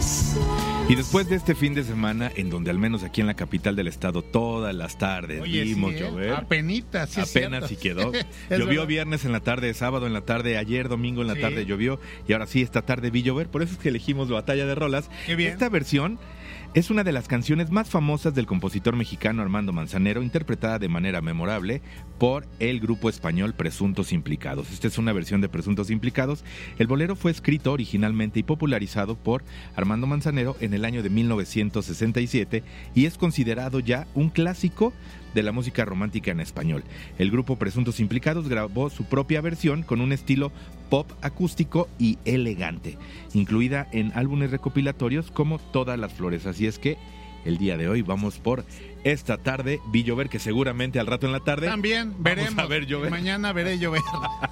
Y después de este fin de semana, en donde al menos aquí en la capital del estado todas las tardes vimos llover. Apenitas, sí, apenas si quedó. Llovió verdad. Viernes en la tarde, sábado en la tarde, ayer domingo en la tarde llovió, y ahora sí, esta tarde vi llover. Por eso es que elegimos Batalla de Rolas. Qué bien. Esta versión es una de las canciones más famosas del compositor mexicano Armando Manzanero, interpretada de manera memorable por el grupo español Presuntos Implicados. Esta es una versión de Presuntos Implicados. El bolero fue escrito originalmente y popularizado por Armando Manzanero en el año de 1967 y es considerado ya un clásico de la música romántica en español. El grupo Presuntos Implicados grabó su propia versión con un estilo pop acústico y elegante, incluida en álbumes recopilatorios como Todas las Flores. Así es que el día de hoy vamos por Esta tarde vi llover, que seguramente al rato en la tarde también veremos. vamos a ver llover. Mañana veré llover.